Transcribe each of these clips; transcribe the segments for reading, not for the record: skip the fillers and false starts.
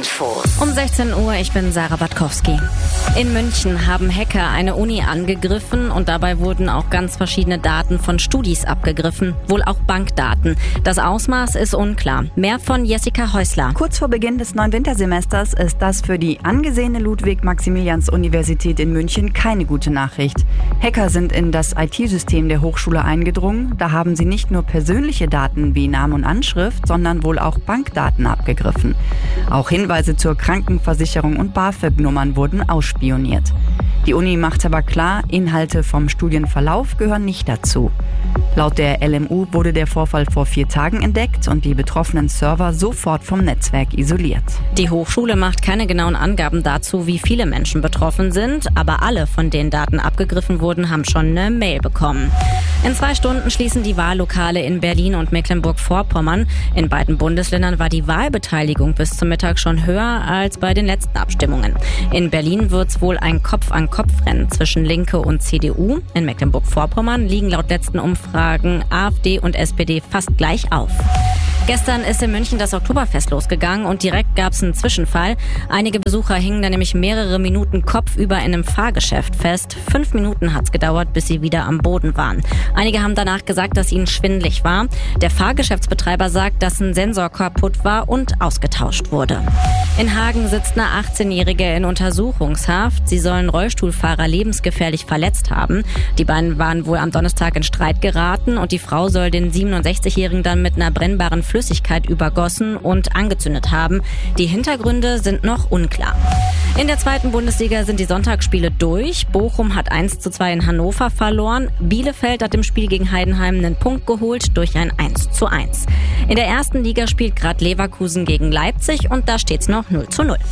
Infos. Um 16 Uhr, ich bin Sarah Batkowski. In München haben Hacker eine Uni angegriffen und dabei wurden auch ganz verschiedene Daten von Studis abgegriffen, wohl auch Bankdaten. Das Ausmaß ist unklar. Mehr von Jessica Häusler. Kurz vor Beginn des neuen Wintersemesters ist das für die angesehene Ludwig-Maximilians-Universität in München keine gute Nachricht. Hacker sind in das IT-System der Hochschule eingedrungen. Da haben sie nicht nur persönliche Daten wie Name und Anschrift, sondern wohl auch Bankdaten abgegriffen. Auch Hinweise zur Krankenversicherung und BAföG-Nummern wurden ausspioniert. Die Uni macht aber klar, Inhalte vom Studienverlauf gehören nicht dazu. Laut der LMU wurde der Vorfall vor 4 Tagen entdeckt und die betroffenen Server sofort vom Netzwerk isoliert. Die Hochschule macht keine genauen Angaben dazu, wie viele Menschen betroffen sind, aber alle, von denen Daten abgegriffen wurden, haben schon eine Mail bekommen. In 2 Stunden schließen die Wahllokale in Berlin und Mecklenburg-Vorpommern. In beiden Bundesländern war die Wahlbeteiligung bis zum Mittag schon höher als bei den letzten Abstimmungen. In Berlin wird's wohl ein Kopf-an-Kopf-Rennen zwischen Linke und CDU. In Mecklenburg-Vorpommern liegen laut letzten Umfragen AfD und SPD fast gleich auf. Gestern ist in München das Oktoberfest losgegangen und direkt gab es einen Zwischenfall. Einige Besucher hingen da nämlich mehrere Minuten kopfüber in einem Fahrgeschäft fest. 5 Minuten hat's gedauert, bis sie wieder am Boden waren. Einige haben danach gesagt, dass ihnen schwindelig war. Der Fahrgeschäftsbetreiber sagt, dass ein Sensor kaputt war und ausgetauscht wurde. In Hagen sitzt eine 18-Jährige in Untersuchungshaft. Sie sollen Rollstuhlfahrer lebensgefährlich verletzt haben. Die beiden waren wohl am Donnerstag in Streit geraten und die Frau soll den 67-Jährigen dann mit einer brennbaren Flüssigkeit übergossen und angezündet haben. Die Hintergründe sind noch unklar. In der 2. Bundesliga sind die Sonntagsspiele durch. Bochum hat 1:2 in Hannover verloren. Bielefeld hat im Spiel gegen Heidenheim einen Punkt geholt durch ein 1:1. In der 1. Liga spielt gerade Leverkusen gegen Leipzig und da steht's noch 0:0. 1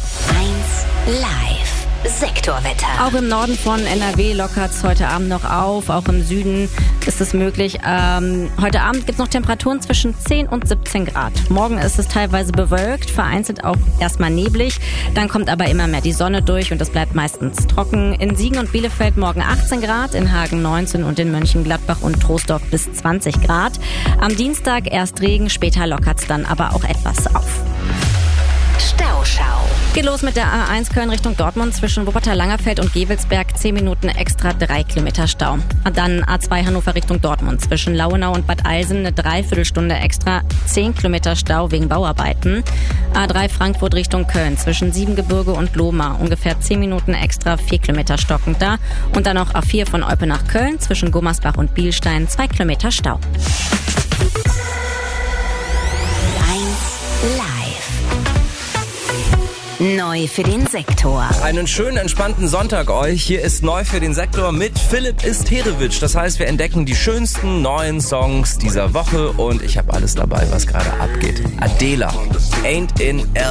Live. Sektorwetter. Auch im Norden von NRW lockert's heute Abend noch auf. Auch im Süden ist es möglich. Heute Abend gibt's noch Temperaturen zwischen 10 und 17 Grad. Morgen ist es teilweise bewölkt, vereinzelt auch erstmal neblig. Dann kommt aber immer mehr die Sonne durch und es bleibt meistens trocken. In Siegen und Bielefeld morgen 18 Grad, in Hagen 19 und in Mönchengladbach und Troisdorf bis 20 Grad. Am Dienstag erst Regen, später lockert's dann aber auch etwas auf. Stauschau. Geht los mit der A1 Köln Richtung Dortmund zwischen Wuppertal-Langerfeld und Gewelsberg. 10 Minuten extra, 3 Kilometer Stau. Dann A2 Hannover Richtung Dortmund zwischen Lauenau und Bad Eilsen eine Dreiviertelstunde extra, 10 Kilometer Stau wegen Bauarbeiten. A3 Frankfurt Richtung Köln zwischen Siebengebirge und Lohmar ungefähr 10 Minuten extra, 4 Kilometer stockend da. Und dann noch A4 von Eupen nach Köln zwischen Gummersbach und Bielstein 2 Kilometer Stau. 1 Live. Neu für den Sektor. Einen schönen, entspannten Sonntag euch. Hier ist Neu für den Sektor mit Philipp Isterewitsch. Das heißt, wir entdecken die schönsten neuen Songs dieser Woche und ich habe alles dabei, was gerade abgeht. Adela, Ain't in L.